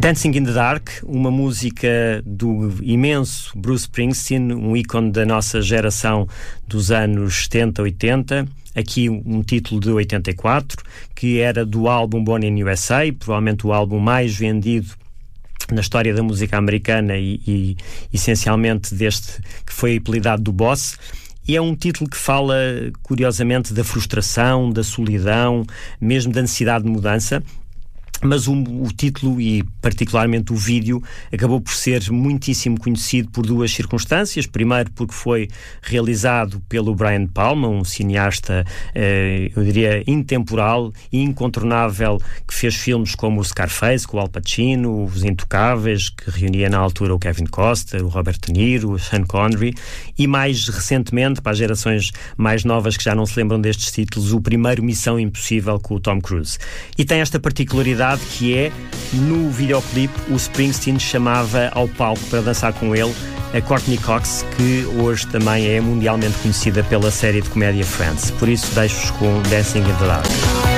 Dancing in the Dark, uma música do imenso Bruce Springsteen, um ícone da nossa geração dos anos 70, 80. Aqui um título de 84, que era do álbum Born in USA, provavelmente o álbum mais vendido na história da música americana e essencialmente deste que foi apelidado do Boss. E é um título que fala, curiosamente, da frustração, da solidão, mesmo da necessidade de mudança. Mas o título e particularmente o vídeo acabou por ser muitíssimo conhecido por duas circunstâncias. Primeiro porque foi realizado pelo Brian De Palma, um cineasta, eu diria, intemporal e incontornável, que fez filmes como o Scarface, com o Al Pacino, Os Intocáveis, que reunia na altura o Kevin Costner, o Robert De Niro, o Sean Connery, e mais recentemente, para as gerações mais novas que já não se lembram destes títulos, o primeiro Missão Impossível com o Tom Cruise. E tem esta particularidade que é, no videoclipe, o Springsteen chamava ao palco para dançar com ele a Courtney Cox, que hoje também é mundialmente conhecida pela série de comédia Friends. Por isso deixo-vos com Dancing in the Dark.